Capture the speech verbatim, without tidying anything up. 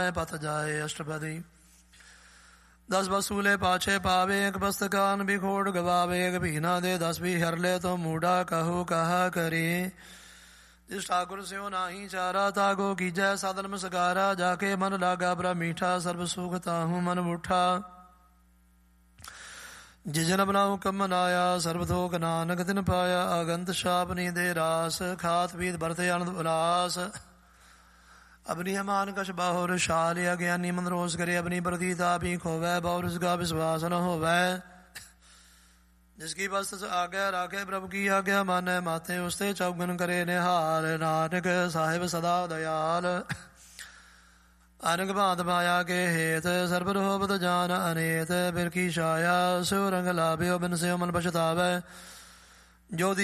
ਪਥ ਜਾਏ ਅਸ਼ਟਪਦੀ। ਦਸ ਬਸੂਲੇ ਪਾਛੇ ਪਾਵੇ, ਇੱਕ ਬਸਤਕਾਨ ਵੀ ਖੋੜ ਗਵਾਵੇ। ਇੱਕ ਭੀਨਾ ਦੇ ਦਸ ਵੀ ਹਰ ਲੈ ਤੋ ਮੂੜਾ ਕਹੂ ਕਹਾ ਕਰੇ। ਜਿਸ ਠਾਕੁਰ ਸਿਓ ਨਾਹੀ ਚਾਰਾ, ਤਾਗੋ ਕੀਜੈ ਸਾਧਨ ਮਸਕਾਰਾ। ਜਾ ਕੇ ਮਨ ਲਾਗਾ ਬਰਾ ਮੀਠਾ, ਸਰਬ ਸੁਖ ਤਾਹੂ ਮਨ ਬੂਠਾ। ਜਿਸ ਜਨ ਆਪਣਾ ਹੁਕਮ ਮਨਾਇਆ, ਸਰਬ ਥੋਕ ਨਾਨਕ ਤਿਨ ਪਾਇਆ। ਅਗੰਤ ਸ਼ਾਪਨੀ ਦੇ ਰਾਸ, ਖਾਤ ਪੀਤ ਵਰਤੇ ਆਨੰਦ ਉਲਾਸ। ਅਬਨੀ ਹਮਾਨ ਕਛ ਬਾਹੁਰ ਸ਼ਾਲ, ਅਗਿਆਨੀ ਮਨ ਰੋਸ ਕਰੇ। ਅਬਨੀ ਪ੍ਰਤੀ ਤਾਪੀ ਖੋਵੈ, ਬਹੁ ਰੁਸਗਾ ਵਿਸ਼ਵਾਸ ਨ ਹੋਵੈ। ਜਿਸकी ਬਸਤ ਆਗਿਆ ਰਾਖੇ, ਪ੍ਰਭ ਕੀ ਆਗਿਆ ਮਾਨੈ। ਮਾਥੇ ਉਸਤੇ ਚੌਗਨ ਕਰੇ ਨਿਹਾਲ, ਨਾਨਕ ਸਾਹਿਬ ਸਦਾ ਦਇਆਲ। ਅਨਕ ਭਾਂਤ ਮਾਇਆ ਕੇ ਹੇਤ, ਸਰਬ ਰੋਬਤ ਜਾਨ ਅਨੇਤ। ਬਿਰਖੀ ਛਾਇਆ ਸਿਉ ਰੰਗ ਲਾਭਿਓ, ਬਿਨ ਸਿਉ ਮਨ ਪਛਤਾਵੈ। ਜੋ